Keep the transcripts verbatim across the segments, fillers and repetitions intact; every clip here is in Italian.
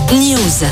News.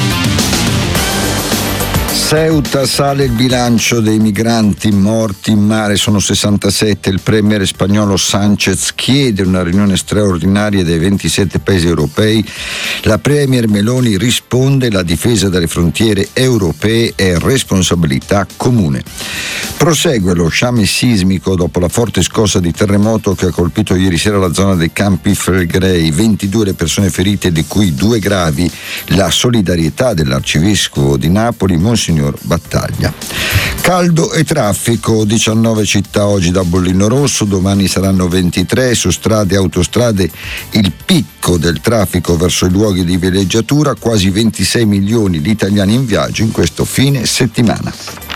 Ceuta, sale il bilancio dei migranti morti in mare, sono sessantasette. Il premier spagnolo Sánchez chiede una riunione straordinaria dei ventisette paesi europei. La premier Meloni risponde: la difesa delle frontiere europee è responsabilità comune. Prosegue lo sciame sismico dopo la forte scossa di terremoto che ha colpito ieri sera la zona dei Campi Flegrei. ventidue le persone ferite, di cui due gravi. La solidarietà dell'arcivescovo di Napoli, Monsignor Battaglia. Caldo e traffico, diciannove città oggi da bollino rosso, domani saranno ventitré. Su strade e autostrade il picco del traffico verso i luoghi di villeggiatura, quasi ventisei milioni di italiani in viaggio in questo fine settimana.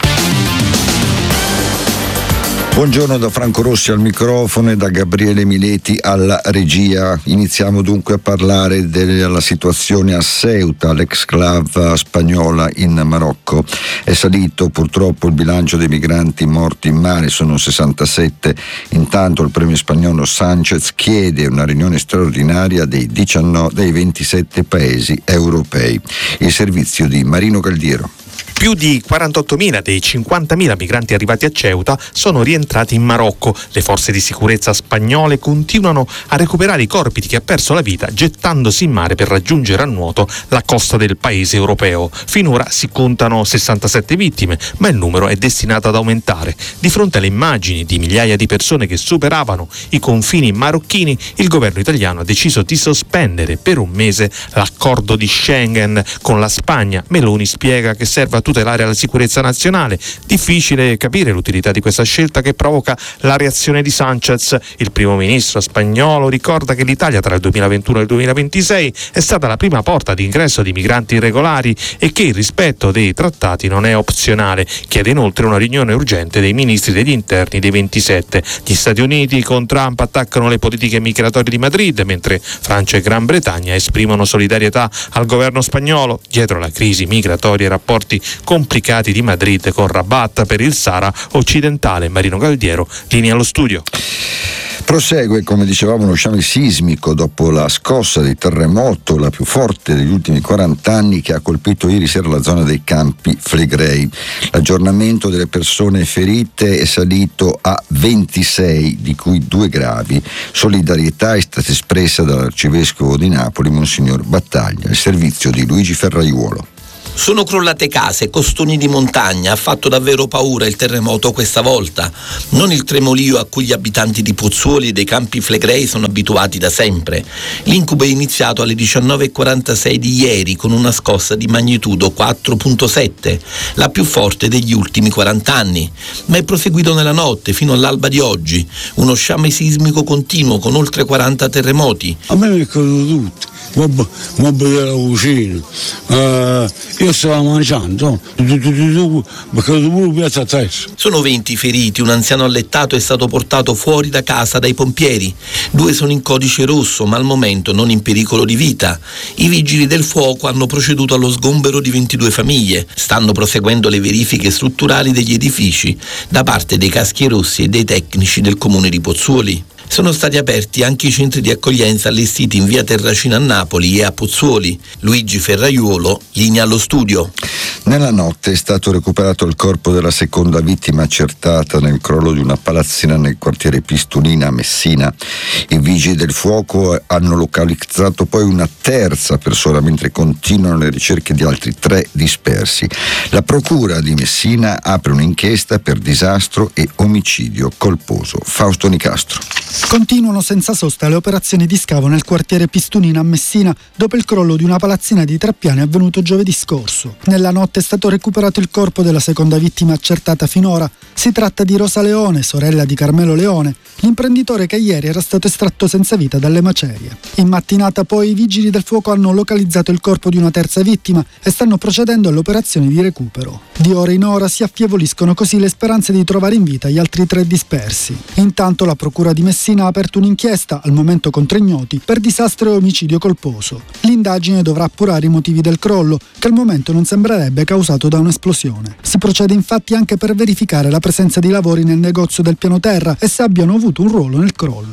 Buongiorno da Franco Rossi al microfono e da Gabriele Mileti alla regia. Iniziamo dunque a parlare della situazione a Ceuta, l'exclave spagnola in Marocco. È salito purtroppo il bilancio dei migranti morti in mare, sono sessantasette. Intanto il premier spagnolo Sánchez chiede una riunione straordinaria dei, diciannove, dei ventisette paesi europei. Il servizio di Marino Galdiero. Più di quarantottomila dei cinquantamila migranti arrivati a Ceuta sono rientrati in Marocco. Le forze di sicurezza spagnole continuano a recuperare i corpi di chi ha perso la vita gettandosi in mare per raggiungere a nuoto la costa del paese europeo. Finora si contano sessantasette vittime, ma il numero è destinato ad aumentare. Di fronte alle immagini di migliaia di persone che superavano i confini marocchini, il governo italiano ha deciso di sospendere per un mese l'accordo di Schengen con la Spagna. Meloni spiega che serve a tutelare la sicurezza nazionale. Difficile capire l'utilità di questa scelta che provoca la reazione di Sánchez. Il primo ministro spagnolo ricorda che l'Italia tra il duemilaventuno e il duemilaventisei è stata la prima porta d'ingresso di migranti irregolari e che il rispetto dei trattati non è opzionale. Chiede inoltre una riunione urgente dei ministri degli interni dei ventisette. Gli Stati Uniti con Trump attaccano le politiche migratorie di Madrid, mentre Francia e Gran Bretagna esprimono solidarietà al governo spagnolo. Dietro la crisi migratoria e rapporti complicati di Madrid con Rabat per il Sahara occidentale. Marino Galdiero, linea allo studio. Prosegue, come dicevamo, lo sciame sismico dopo la scossa di terremoto, la più forte degli ultimi quaranta anni, che ha colpito ieri sera la zona dei Campi Flegrei. L'aggiornamento delle persone ferite è salito a ventisei, di cui due gravi. Solidarietà è stata espressa dall'arcivescovo di Napoli, Monsignor Battaglia. Il servizio di Luigi Ferraiuolo. Sono crollate case, costoni di montagna, ha fatto davvero paura il terremoto questa volta. Non il tremolio a cui gli abitanti di Pozzuoli e dei Campi Flegrei sono abituati da sempre. L'incubo è iniziato alle diciannove e quarantasei di ieri con una scossa di magnitudo quattro virgola sette, la più forte degli ultimi quaranta anni, ma è proseguito nella notte fino all'alba di oggi. Uno sciame sismico continuo con oltre quaranta terremoti. A me mi è caduto tutto. Mobile della cucina, uh, io stavo mangiando, sono venti feriti, un anziano allettato è stato portato fuori da casa dai pompieri, due sono in codice rosso ma al momento non in pericolo di vita. I vigili del fuoco hanno proceduto allo sgombero di ventidue famiglie, stanno proseguendo le verifiche strutturali degli edifici da parte dei caschi rossi e dei tecnici del comune di Pozzuoli. Sono stati aperti anche i centri di accoglienza allestiti in via Terracina a Napoli e a Pozzuoli. Luigi Ferraiuolo, linea allo studio. Nella notte è stato recuperato il corpo della seconda vittima accertata nel crollo di una palazzina nel quartiere Pistulina a Messina. I vigili del fuoco hanno localizzato poi una terza persona, mentre continuano le ricerche di altri tre dispersi. La procura di Messina apre un'inchiesta per disastro e omicidio colposo. Fausto Nicastro. Continuano senza sosta le operazioni di scavo nel quartiere Pistulina a Messina dopo il crollo di una palazzina di tre piani avvenuto giovedì scorso. Nella notte è stato recuperato il corpo della seconda vittima accertata finora. Si tratta di Rosa Leone, sorella di Carmelo Leone, l'imprenditore che ieri era stato estratto senza vita dalle macerie. In mattinata poi i vigili del fuoco hanno localizzato il corpo di una terza vittima e stanno procedendo alle operazioni di recupero. Di ora in ora si affievoliscono così le speranze di trovare in vita gli altri tre dispersi. Intanto la procura di Messina ha aperto un'inchiesta, al momento contro ignoti, per disastro e omicidio colposo. L'indagine dovrà appurare i motivi del crollo, che al momento non sembrerebbe causato da un'esplosione. Si procede infatti anche per verificare la presenza di lavori nel negozio del piano terra e se abbiano avuto un ruolo nel crollo.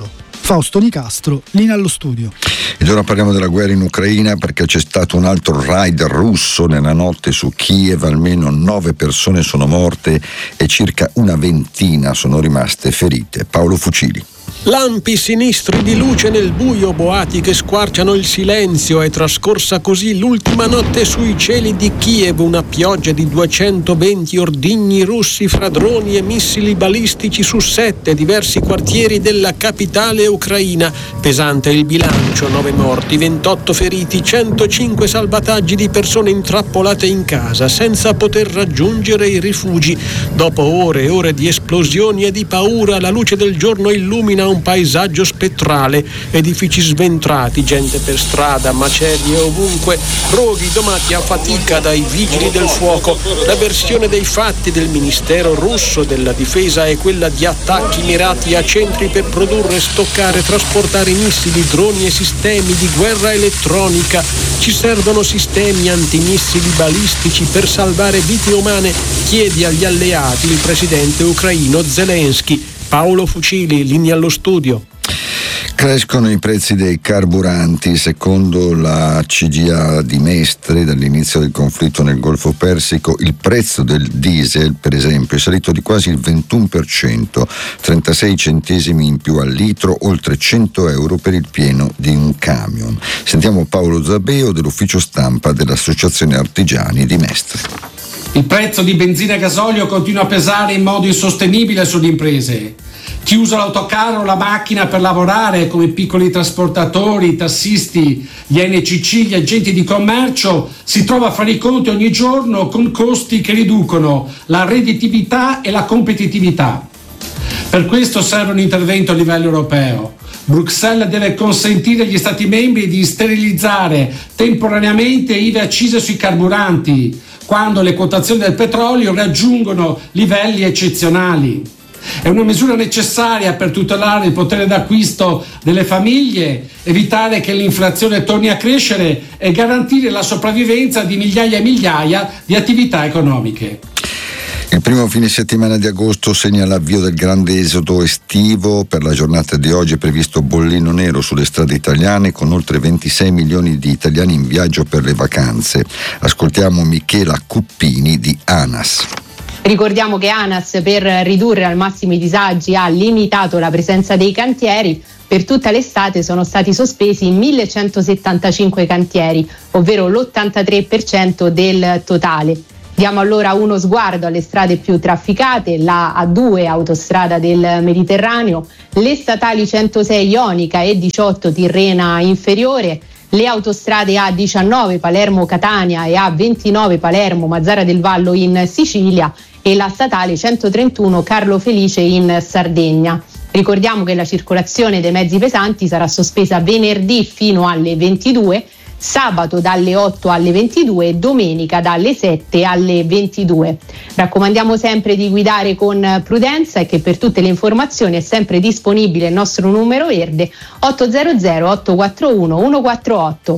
Fausto Nicastro, linea allo studio. Ed ora parliamo della guerra in Ucraina, perché c'è stato un altro raid russo nella notte su Kiev, almeno nove persone sono morte e circa una ventina sono rimaste ferite. Paolo Fucili. Lampi sinistri di luce nel buio, boati che squarciano il silenzio. È trascorsa così l'ultima notte sui cieli di Kiev, una pioggia di duecentoventi ordigni russi fra droni e missili balistici su sette diversi quartieri della capitale ucraina. Pesante il bilancio: nove morti, ventotto feriti, centocinque salvataggi di persone intrappolate in casa senza poter raggiungere i rifugi. Dopo ore e ore di esplosioni e di paura, la luce del giorno illumina un paesaggio spettrale, edifici sventrati, gente per strada, macerie ovunque, roghi domati a fatica dai vigili del fuoco. La versione dei fatti del Ministero russo della difesa è quella di attacchi mirati a centri per produrre, stoccare, trasportare missili, droni e sistemi di guerra elettronica. Ci servono sistemi antimissili balistici per salvare vite umane, chiede agli alleati il presidente ucraino Zelensky. Paolo Fucili, linea allo studio. Crescono i prezzi dei carburanti. Secondo la C G A di Mestre, dall'inizio del conflitto nel Golfo Persico, il prezzo del diesel, per esempio, è salito di quasi il ventuno per cento, trentasei centesimi in più al litro, oltre cento euro per il pieno di un camion. Sentiamo Paolo Zabeo dell'ufficio stampa dell'Associazione Artigiani di Mestre. Il prezzo di benzina e gasolio continua a pesare in modo insostenibile sulle imprese. Chi usa l'autocarro o la macchina per lavorare, come piccoli trasportatori, i tassisti, gli N C C, gli agenti di commercio, si trova a fare i conti ogni giorno con costi che riducono la redditività e la competitività. Per questo serve un intervento a livello europeo. Bruxelles deve consentire agli Stati membri di sterilizzare temporaneamente I V A e accise sui carburanti, quando le quotazioni del petrolio raggiungono livelli eccezionali. È una misura necessaria per tutelare il potere d'acquisto delle famiglie, evitare che l'inflazione torni a crescere e garantire la sopravvivenza di migliaia e migliaia di attività economiche. Il primo fine settimana di agosto segna l'avvio del grande esodo estivo. Per la giornata di oggi è previsto bollino nero sulle strade italiane, con oltre ventisei milioni di italiani in viaggio per le vacanze. Ascoltiamo Michela Cuppini di ANAS. Ricordiamo che ANAS, per ridurre al massimo i disagi, ha limitato la presenza dei cantieri. Per tutta l'estate sono stati sospesi millecentosettantacinque cantieri, ovvero l'ottantatré per cento del totale. Diamo allora uno sguardo alle strade più trafficate: la A due, autostrada del Mediterraneo, le statali centosei Ionica e diciotto Tirrena Inferiore, le autostrade A diciannove Palermo-Catania e A ventinove Palermo-Mazzara del Vallo in Sicilia e la statale centotrentuno Carlo Felice in Sardegna. Ricordiamo che la circolazione dei mezzi pesanti sarà sospesa venerdì fino alle ventidue, sabato dalle otto alle ventidue e domenica dalle sette alle ventidue. Raccomandiamo sempre di guidare con prudenza e che per tutte le informazioni è sempre disponibile il nostro numero verde ottocento otto quattro uno uno quattro otto.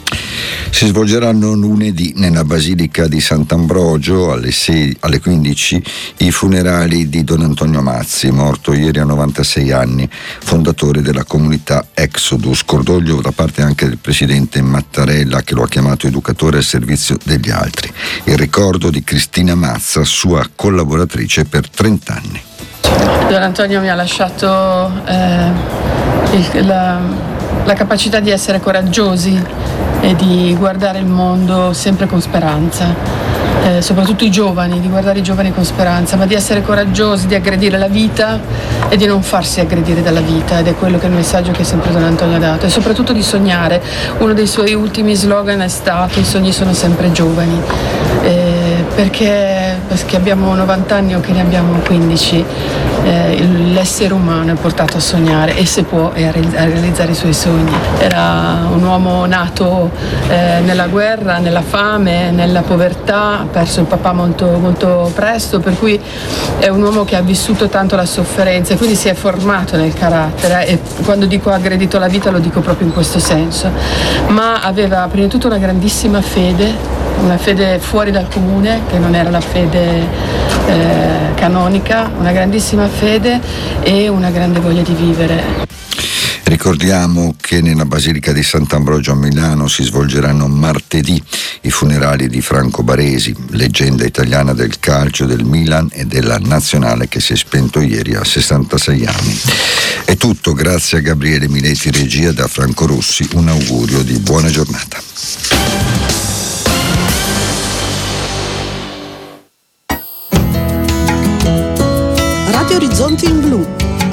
Si svolgeranno lunedì nella Basilica di Sant'Ambrogio alle, sei, alle quindici i funerali di Don Antonio Mazzi, morto ieri a novantasei anni, fondatore della comunità Exodus. Cordoglio da parte anche del presidente Mattarella, che lo ha chiamato educatore al servizio degli altri. Il ricordo di Cristina Mazza, sua collaboratrice per trenta anni. Don Antonio mi ha lasciato eh, il, la, la capacità di essere coraggiosi e di guardare il mondo sempre con speranza, eh, soprattutto i giovani, di guardare i giovani con speranza, ma di essere coraggiosi, di aggredire la vita e di non farsi aggredire dalla vita, ed è quello che è il messaggio che sempre Don Antonio ha dato, e soprattutto di sognare. Uno dei suoi ultimi slogan è stato: i sogni sono sempre giovani, eh, perché, perché abbiamo novanta anni o che ne abbiamo quindici, eh, l'essere umano è portato a sognare, e se può, e a realizzare i suoi sogni. Era un uomo nato eh, nella guerra, nella fame, nella povertà, ha perso il papà molto, molto presto, per cui è un uomo che ha vissuto tanto la sofferenza e quindi si è formato nel carattere, e quando dico ha aggredito la vita lo dico proprio in questo senso. Ma aveva prima di tutto una grandissima fede, una fede fuori dal comune, che non era la fede eh, canonica, una grandissima fede e una grande voglia di vivere. Ricordiamo che nella Basilica di Sant'Ambrogio a Milano si svolgeranno martedì i funerali di Franco Baresi, leggenda italiana del calcio, del Milan e della Nazionale, che si è spento ieri a sessantasei anni. È tutto, grazie a Gabriele Mileti regia, da Franco Rossi un augurio di buona giornata. Radio Orizzonti in Blu.